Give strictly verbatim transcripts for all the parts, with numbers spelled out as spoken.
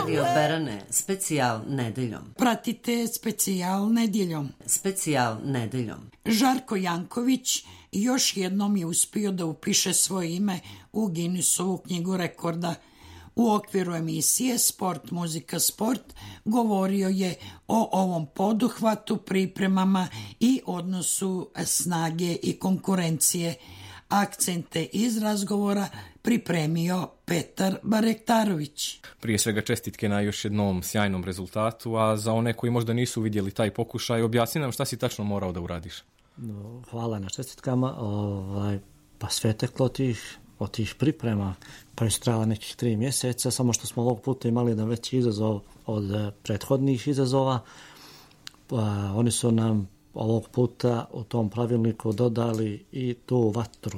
Radio Berane, specijal nedeljom. Pratite specijal nedjeljom. Specijal nedeljom. Žarko Janković još jednom je uspio da upiše svoje ime u Guinnessovu knjigu rekorda. U okviru emisije Sport, muzika, sport govorio je o ovom poduhvatu, pripremama i odnosu snage i konkurencije. Akcente iz razgovora pripremio Petar Barektarović. Prije svega čestitke na još jednom sjajnom rezultatu, a za one koji možda nisu vidjeli taj pokušaj, objasni nam šta si tačno morao da uradiš. No, hvala na čestitkama. Ovaj, pa sve teklo tih, od tih priprema, pa je trajala nekih tri mjeseca, samo što smo ovog puta imali jedan veći izazov od prethodnih izazova. Pa, oni su nam ovog puta u tom pravilniku dodali i tu vatru.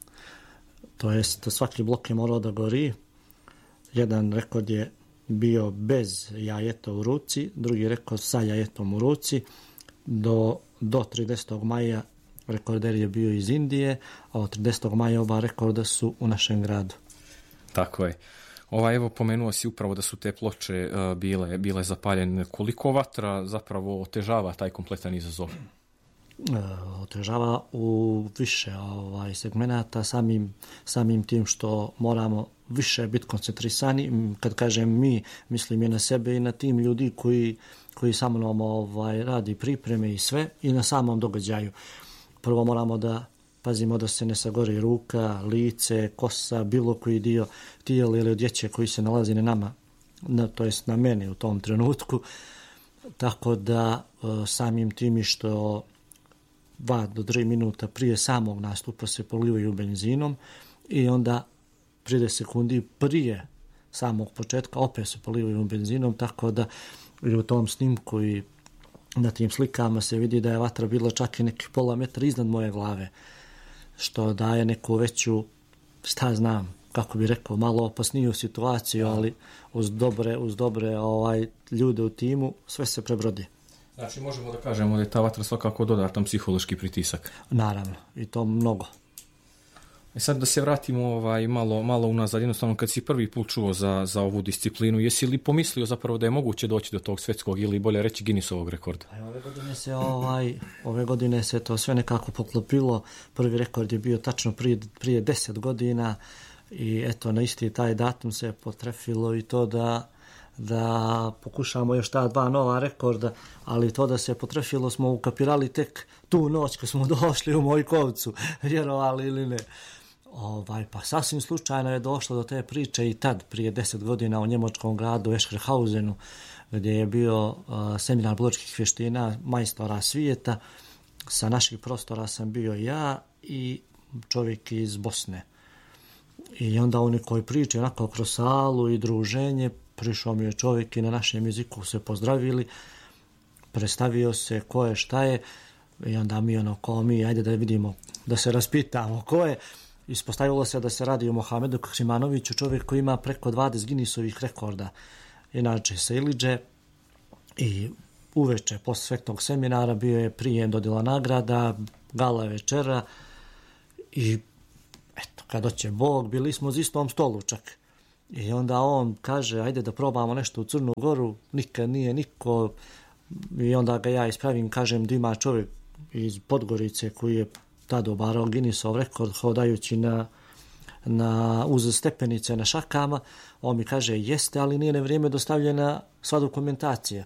To jest, svaki blok je morao da gori. Jedan rekord je bio bez jajeta u ruci, drugi rekord sa jajetom u ruci. Do, do tridesetog maja rekorder je bio iz Indije, a od tridesetog maja oba rekorda su u našem gradu. Tako je. Ova, evo, pomenuo si upravo da su te ploče uh, bile, bile zapaljene. Koliko vatra zapravo otežava taj kompletan izazov? E, otežava u više ovaj, segmenata, samim, samim tim što moramo više biti koncentrisani. Kad kažem mi, mislim i na sebe i na tim ljudi koji, koji sa mnom ovaj, radi pripreme i sve i na samom događaju. Prvo moramo da pazimo da se ne sagori ruka, lice, kosa, bilo koji dio tijela ili odjeće koji se nalazi na nama, na, to jest na meni u tom trenutku. Tako da samim tim što dva do tri minuta prije samog nastupa se polivaju benzinom i onda trideset sekundi prije samog početka opet se polivaju benzinom, tako da i u tom snimku i na tim slikama se vidi da je vatra bila čak i neki pola metra iznad moje glave, što daje neku veću, šta znam, kako bi rekao, malo opasniju situaciju, ali uz dobre, uz dobre ovaj, ljude u timu sve se prebrodi. Znači, možemo da kažemo da je ta vatra svakako dodatan psihološki pritisak. Naravno, i to mnogo. E sad da se vratimo ovaj, malo, malo unazad, jednostavno kad si prvi put čuo za, za ovu disciplinu, jesi li pomislio zapravo da je moguće doći do tog svjetskog ili bolje reći Guinnessovog rekorda? A ove godine se ovaj, ove godine se to sve nekako poklopilo. Prvi rekord je bio tačno prije, prije deset godina i eto na isti taj datum se potrefilo i to da da pokušamo još ta dva nova rekorda, ali to da se potrefilo smo ukapirali tek tu noć kad smo došli u Mojkovcu, vjerovali ili ne. Ovaj, pa sasvim slučajno je došlo do te priče i tad, prije deset godina u njemačkom gradu Escherhausenu, gdje je bio uh, seminar borilačkih vještina majstora svijeta. Sa naših prostora sam bio ja i čovjek iz Bosne. I onda oni koji priče onako kroz salu i druženje, prišao mi je čovjek i na našem jeziku se pozdravili, predstavio se ko je, šta je, i onda mi ono ko mi, ajde da vidimo, da se raspitamo ko je. Ispostavilo se da se radi o Mohamedu Kaksimanoviću, čovjek koji ima preko dvadeset Guinnessovih rekorda. Inače se iliđe i uveče posle sveg seminara bio je prijem dodjela nagrada, gala večera i eto, kad doće Bog, bili smo uz istom stolu čak. I onda on kaže, ajde da probamo nešto u Crnu Goru, nikad nije niko. I onda ga ja ispravim, kažem da ima čovjek iz Podgorice koji je tada obarao Guinnessov rekord hodajući na, na, uz stepenice na šakama. On mi kaže, jeste, ali nije na vrijeme dostavljena sva dokumentacija.